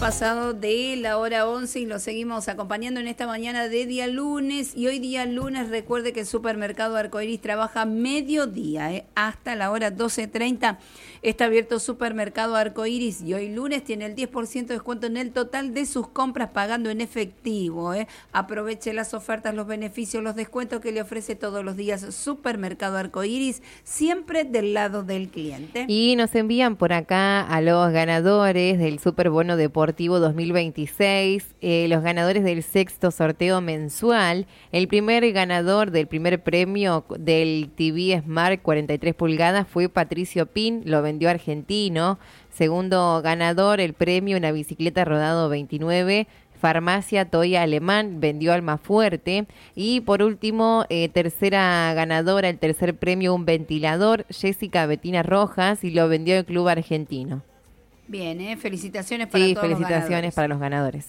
pasado de la hora 11 y lo seguimos acompañando en esta mañana de día lunes. Y hoy día lunes, recuerde que el supermercado Arcoiris trabaja mediodía, hasta la hora 12:30. Está abierto supermercado Arcoiris y hoy lunes tiene el 10% de descuento en el total de sus compras pagando en efectivo. Aproveche las ofertas, los beneficios, los descuentos que le ofrece todos los días supermercado Arcoiris, siempre del lado del cliente. Y nos envían por acá a los ganadores del Super Bono Deportivo 2026, los ganadores del sexto sorteo mensual. El primer ganador del primer premio del TV Smart 43 pulgadas fue Patricio Pin, lo vendió argentino. Segundo ganador, el premio una bicicleta Rodado 29, Farmacia Toya Alemán, vendió Almafuerte. Y por último, tercera ganadora, el tercer premio, un ventilador, Jessica Betina Rojas, y lo vendió el Club Argentino. Bien, felicitaciones para todos los ganadores. Sí, felicitaciones para los ganadores.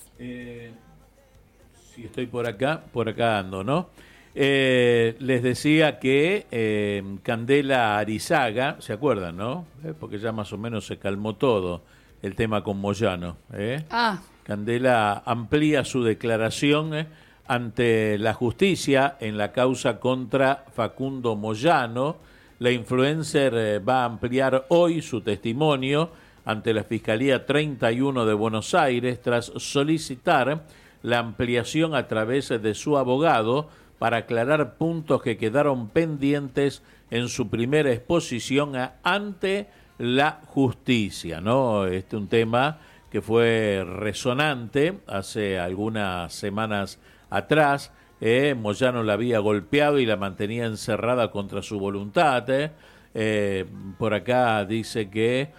Si estoy por acá ando, ¿no? Les decía que Candela Arizaga, ¿se acuerdan, no? Porque ya más o menos se calmó todo el tema con Moyano. Candela amplía su declaración ante la justicia en la causa contra Facundo Moyano. La influencer va a ampliar hoy su testimonio ante la Fiscalía 31 de Buenos Aires tras solicitar la ampliación a través de su abogado para aclarar puntos que quedaron pendientes en su primera exposición ante la justicia, ¿no? Este es un tema que fue resonante hace algunas semanas atrás. Moyano la había golpeado y la mantenía encerrada contra su voluntad. Por acá dice que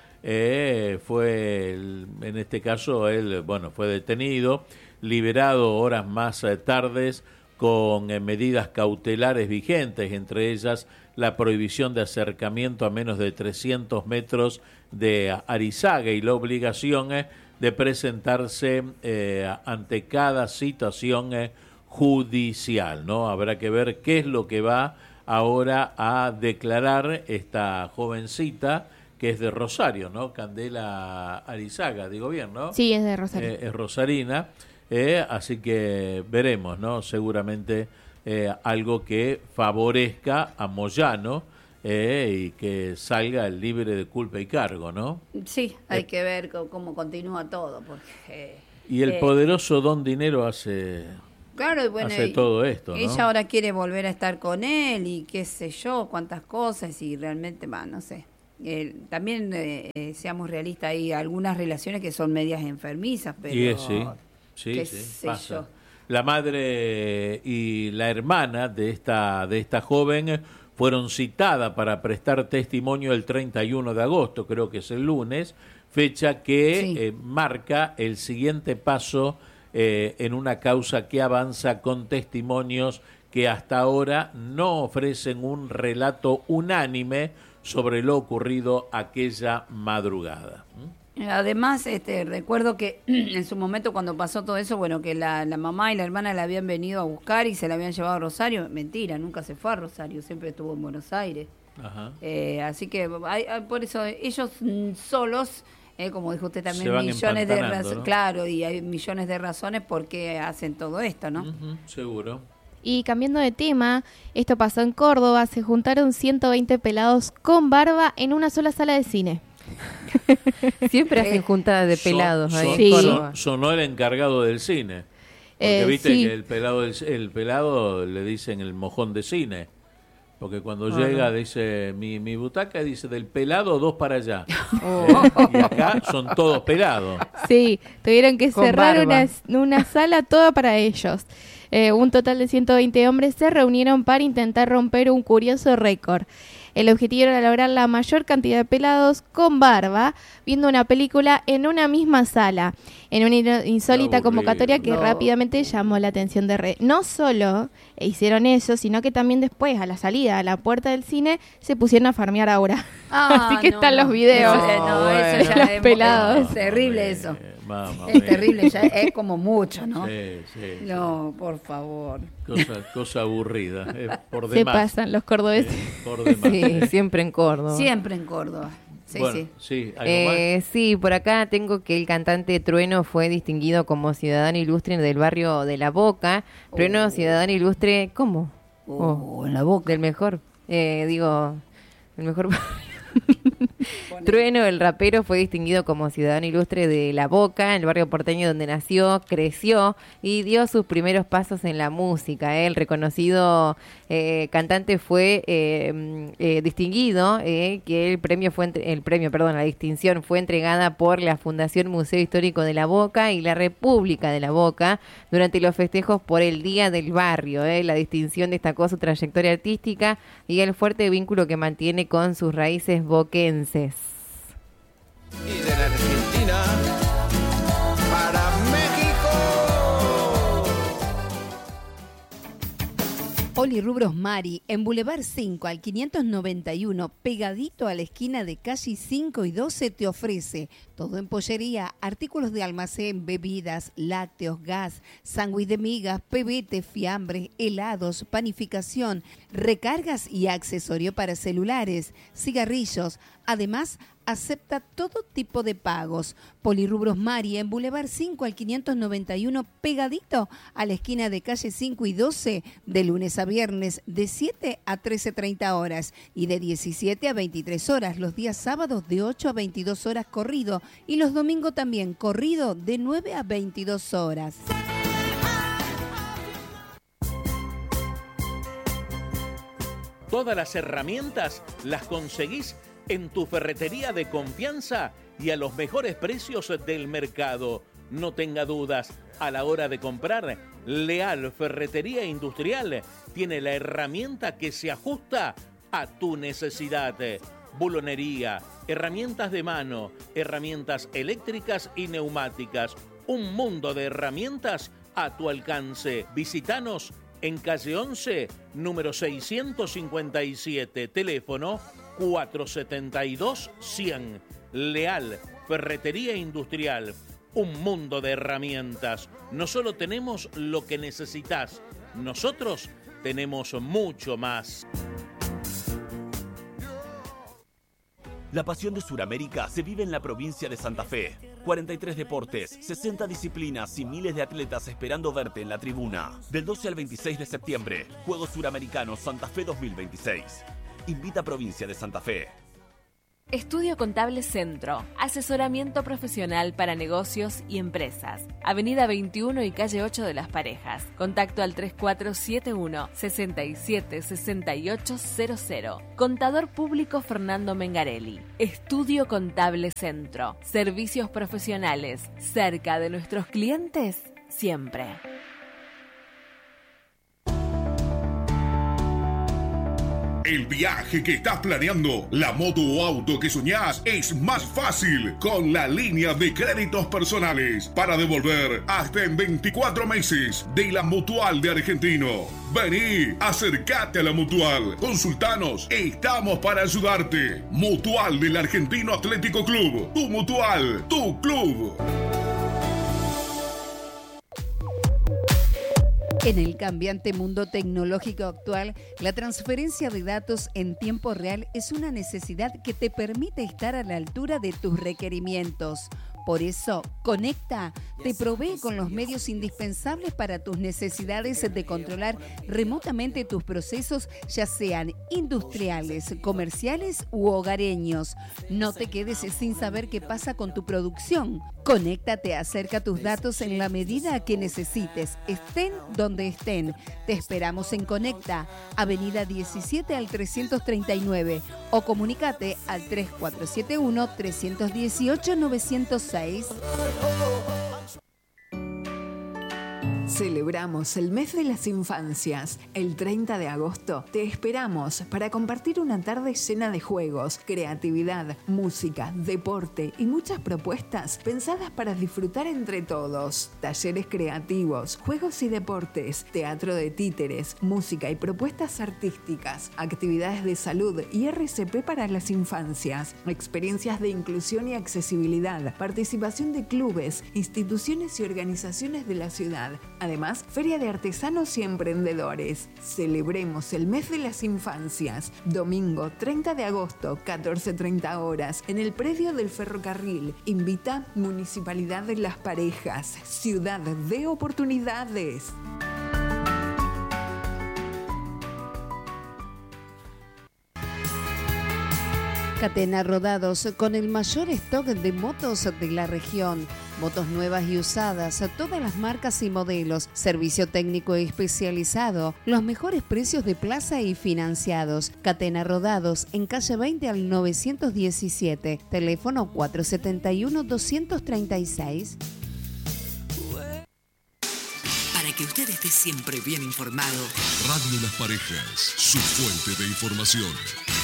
en este caso él, fue detenido, liberado horas más tardes con medidas cautelares vigentes, entre ellas la prohibición de acercamiento a menos de 300 metros de Arizaga y la obligación de presentarse ante cada situación judicial, ¿no? Habrá que ver qué es lo que va ahora a declarar esta jovencita que es de Rosario, ¿no? Candela Arizaga, digo bien, ¿no? Sí, es de Rosario. Es rosarina, así que veremos, ¿no? Seguramente algo que favorezca a Moyano y que salga libre de culpa y cargo, ¿no? Sí, hay que ver cómo continúa todo, porque... y el poderoso Don Dinero hace... Claro, y hace todo esto, ¿no? Ella ahora quiere volver a estar con él y qué sé yo, cuántas cosas, y realmente, no sé. También, seamos realistas, hay algunas relaciones que son medias enfermizas, pero... Sí, pasa. Yo. La madre y la hermana de esta joven fueron citadas para prestar testimonio el 31 de agosto, creo que es el lunes, fecha que marca el siguiente paso en una causa que avanza con testimonios que hasta ahora no ofrecen un relato unánime sobre lo ocurrido aquella madrugada. Además, recuerdo que en su momento cuando pasó todo eso, que la mamá y la hermana la habían venido a buscar y se la habían llevado a Rosario. Mentira, nunca se fue a Rosario, siempre estuvo en Buenos Aires. Ajá. Así que por eso ellos solos, como dijo usted también, millones de razones, ¿no? Claro, y hay millones de razones por qué hacen todo esto, ¿no? Seguro. Y cambiando de tema, esto pasó en Córdoba, se juntaron 120 pelados con barba en una sola sala de cine. Siempre hacen juntadas de pelados ahí en Córdoba. Sonó el encargado del cine. Porque viste que el pelado le dicen el mojón de cine. Porque cuando llega dice, mi butaca dice del pelado 2 para allá. Y acá son todos pelados. Sí, tuvieron que cerrar una sala toda para ellos. Un total de 120 hombres se reunieron para intentar romper un curioso récord. El objetivo era lograr la mayor cantidad de pelados con barba viendo una película en una misma sala, en una insólita convocatoria que rápidamente llamó la atención de Red. No solo hicieron eso, sino que también después, a la salida, a la puerta del cine, se pusieron a farmear ahora. Así que están los videos. Eso ya es pelados. Es terrible eso. Es terrible, ya es como mucho, ¿no? Sí. No, por favor. Cosa aburrida, por demás. Se pasan los cordobeses. Por demás. Sí, siempre en Córdoba. Siempre en Córdoba. Sí, bueno, sí. ¿algo más? Sí, por acá tengo que el cantante Trueno fue distinguido como ciudadano ilustre del barrio de La Boca. Trueno, ciudadano ilustre, ¿cómo? En La Boca. Del mejor, el mejor Trueno, el rapero, fue distinguido como ciudadano ilustre de La Boca, el barrio porteño donde nació, creció y dio sus primeros pasos en la música. El reconocido cantante fue distinguido, que la distinción fue entregada por la Fundación Museo Histórico de La Boca y la República de La Boca durante los festejos por el Día del Barrio. La distinción destacó su trayectoria artística y el fuerte vínculo que mantiene con sus raíces boquenses. Y de la Argentina para México. Polirrubros Mari, en Boulevard 5 al 591, pegadito a la esquina de calle 5 y 12, te ofrece todo en pollería, artículos de almacén, bebidas, lácteos, gas, sándwich de migas, pebete, fiambres, helados, panificación, recargas y accesorio para celulares, cigarrillos. Además, acepta todo tipo de pagos. Polirrubros Mari, en Boulevard 5 al 591, pegadito a la esquina de calle 5 y 12, de lunes a viernes, de 7 a 13:30 horas y de 17 a 23 horas, los días sábados de 8 a 22 horas corrido y los domingos también corrido de 9 a 22 horas. Todas las herramientas las conseguís en tu ferretería de confianza y a los mejores precios del mercado. No tenga dudas, a la hora de comprar, Leal Ferretería Industrial tiene la herramienta que se ajusta a tu necesidad. Bulonería, herramientas de mano, herramientas eléctricas y neumáticas. Un mundo de herramientas a tu alcance. Visítanos en calle 11, número 657, teléfono 472-100. Leal Ferretería Industrial, un mundo de herramientas. No solo tenemos lo que necesitas, nosotros tenemos mucho más. La pasión de Sudamérica se vive en la provincia de Santa Fe. 43 deportes, 60 disciplinas y miles de atletas esperando verte en la tribuna. Del 12 al 26 de septiembre, Juegos Suramericanos Santa Fe 2026. Invita a Provincia de Santa Fe. Estudio Contable Centro, asesoramiento profesional para negocios y empresas. Avenida 21 y calle 8 de Las Parejas. Contacto al 3471-676800. Contador público Fernando Mengarelli. Estudio Contable Centro. Servicios profesionales cerca de nuestros clientes siempre. El viaje que estás planeando, la moto o auto que soñás, es más fácil con la línea de créditos personales para devolver hasta en 24 meses de la Mutual de Argentino. Vení, acércate a la Mutual, consultanos, estamos para ayudarte. Mutual del Argentino Atlético Club, tu Mutual, tu club. En el cambiante mundo tecnológico actual, la transferencia de datos en tiempo real es una necesidad que te permite estar a la altura de tus requerimientos. Por eso, Conecta te provee con los medios indispensables para tus necesidades de controlar remotamente tus procesos, ya sean industriales, comerciales u hogareños. No te quedes sin saber qué pasa con tu producción. Conecta te acerca tus datos en la medida que necesites, estén donde estén. Te esperamos en Conecta, Avenida 17 al 339 o comunicate al 3471-318-906. Celebramos el mes de las infancias. El 30 de agosto te esperamos para compartir una tarde llena de juegos, creatividad, música, deporte y muchas propuestas pensadas para disfrutar entre todos. Talleres creativos, juegos y deportes, teatro de títeres, música y propuestas artísticas, actividades de salud y RCP para las infancias, experiencias de inclusión y accesibilidad, participación de clubes, instituciones y organizaciones de la ciudad. Además, Feria de Artesanos y Emprendedores. Celebremos el mes de las infancias. Domingo 30 de agosto, 14:30 horas, en el predio del ferrocarril. Invita Municipalidad de Las Parejas, ciudad de oportunidades. Catena Rodados, con el mayor stock de motos de la región. Motos nuevas y usadas, todas las marcas y modelos, servicio técnico especializado, los mejores precios de plaza y financiados. Catena Rodados, en calle 20 al 917, teléfono 471-236. Para que usted esté siempre bien informado, Radio Las Parejas, su fuente de información.